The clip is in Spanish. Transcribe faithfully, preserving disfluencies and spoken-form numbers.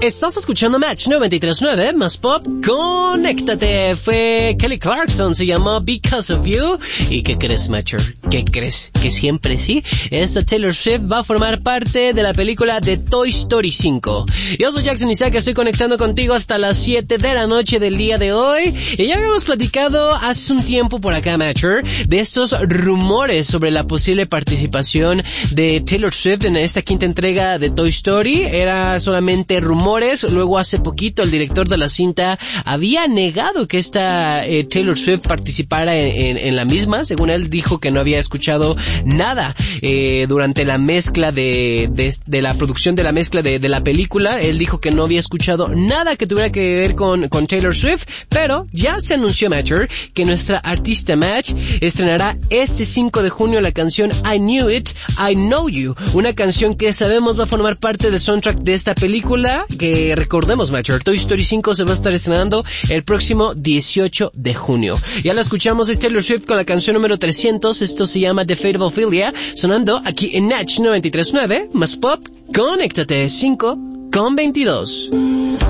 Estás escuchando Match noventa y tres punto nueve, más pop, conéctate. Fue Kelly Clarkson, se llamó Because of You. ¿Y qué crees, Matcher? ¿Qué crees? Que siempre sí, esta Taylor Swift va a formar parte de la película de Toy Story cinco. Yo soy Jackson Isaac, estoy conectando contigo hasta las siete de la noche del día de hoy. Y ya habíamos platicado hace un tiempo por acá, Matcher, de estos rumores sobre la posible participación de Taylor Swift en esta quinta entrega de Toy Story. Era solamente rumores. Luego hace poquito el director de la cinta había negado que esta eh, Taylor Swift participara en, en, en la misma. Según él dijo que no había escuchado nada eh, durante la mezcla de, de, de la producción de la mezcla de, de la película. Él dijo que no había escuchado nada que tuviera que ver con, con Taylor Swift, pero ya se anunció, Matcher, que nuestra artista Match estrenará este cinco de junio la canción I Knew It, I Know You, una canción que sabemos va a formar parte del soundtrack de esta película. Que recordemos, Matcher, Toy Story cinco se va a estar estrenando el próximo dieciocho de junio. Ya la escuchamos, es Taylor Swift con la canción número trescientos. Esto se llama The Fate of Ophelia, sonando aquí en Natch noventa y tres punto nueve, más pop, conéctate, cinco con veintidós.